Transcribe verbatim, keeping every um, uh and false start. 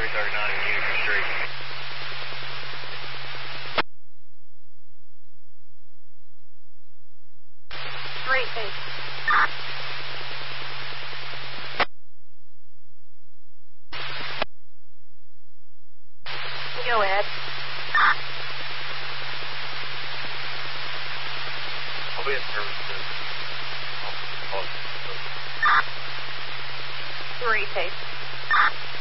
three thirty-nine in Utica Street. Three, eight. Go ahead. I'll be in service soon. I'll call you. Three, eight.